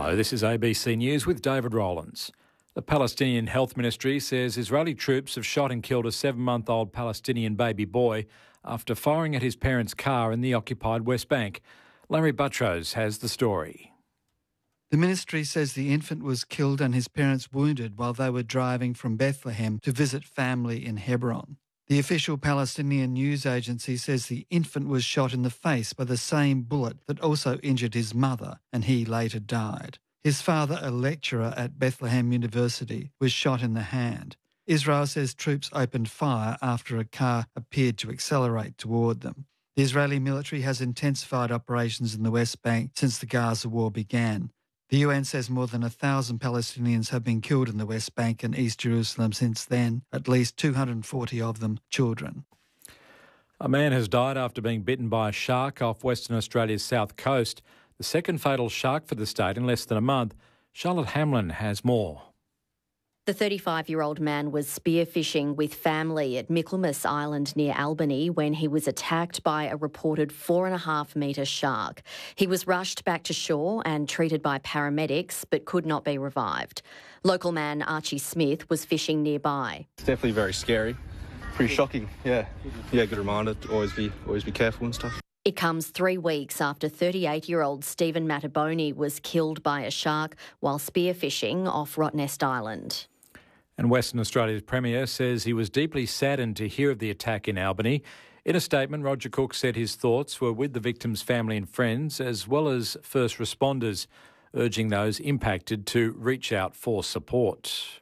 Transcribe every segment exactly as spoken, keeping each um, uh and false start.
Hello, this is A B C News with David Rowlands. The Palestinian Health Ministry says Israeli troops have shot and killed a seven-month-old Palestinian baby boy after firing at his parents' car in the occupied West Bank. Larry Buttrose has the story. The ministry says the infant was killed and his parents wounded while they were driving from Bethlehem to visit family in Hebron. The official Palestinian news agency says the infant was shot in the face by the same bullet that also injured his mother, and he later died. His father, a lecturer at Bethlehem University, was shot in the hand. Israel says troops opened fire after a car appeared to accelerate toward them. The Israeli military has intensified operations in the West Bank since the Gaza war began. The U N says more than a thousand Palestinians have been killed in the West Bank and East Jerusalem since then, at least two hundred forty of them children. A man has died after being bitten by a shark off Western Australia's south coast, the second fatal shark for the state in less than a month. Charlotte Hamlin has more. The thirty-five-year-old man was spearfishing with family at Michaelmas Island near Albany when he was attacked by a reported four and a half metre shark. He was rushed back to shore and treated by paramedics but could not be revived. Local man Archie Smith was fishing nearby. It's definitely very scary, pretty shocking, yeah. Yeah, good reminder to always be, always be careful and stuff. It comes three weeks after thirty-eight-year-old Stephen Mataboni was killed by a shark while spearfishing off Rottnest Island. And Western Australia's Premier says he was deeply saddened to hear of the attack in Albany. In a statement, Roger Cook said his thoughts were with the victim's family and friends, as well as first responders, urging those impacted to reach out for support.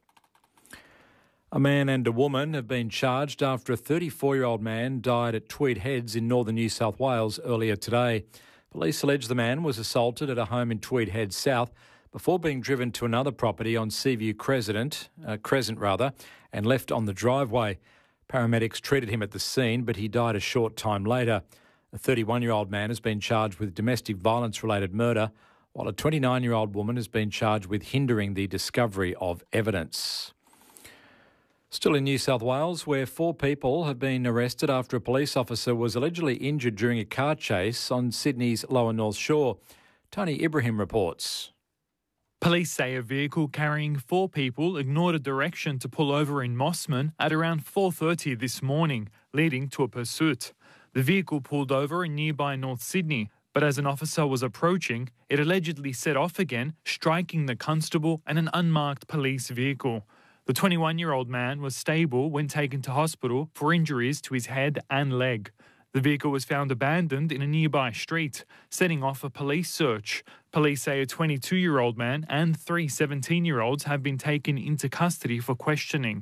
A man and a woman have been charged after a thirty-four-year-old man died at Tweed Heads in northern New South Wales earlier today. Police allege the man was assaulted at a home in Tweed Heads South before being driven to another property on Seaview Crescent, uh, Crescent rather, and left on the driveway. Paramedics treated him at the scene, but he died a short time later. A thirty-one-year-old man has been charged with domestic violence-related murder, while a twenty-nine-year-old woman has been charged with hindering the discovery of evidence. Still in New South Wales, where four people have been arrested after a police officer was allegedly injured during a car chase on Sydney's Lower North Shore. Tony Ibrahim reports. Police say a vehicle carrying four people ignored a direction to pull over in Mossman at around four thirty this morning, leading to a pursuit. The vehicle pulled over in nearby North Sydney, but as an officer was approaching, it allegedly set off again, striking the constable and an unmarked police vehicle. The twenty-one-year-old man was stable when taken to hospital for injuries to his head and leg. The vehicle was found abandoned in a nearby street, setting off a police search. Police say a twenty-two-year-old man and three seventeen-year-olds have been taken into custody for questioning.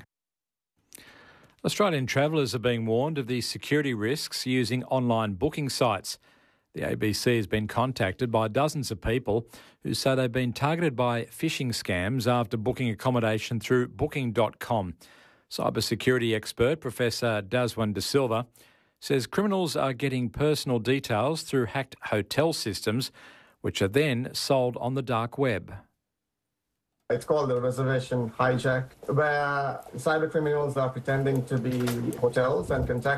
Australian travellers are being warned of the security risks using online booking sites. The A B C has been contacted by dozens of people who say they've been targeted by phishing scams after booking accommodation through booking dot com. Cybersecurity expert Professor Daswan De Silva says criminals are getting personal details through hacked hotel systems, which are then sold on the dark web. It's called the reservation hijack, where cyber criminals are pretending to be hotels and contact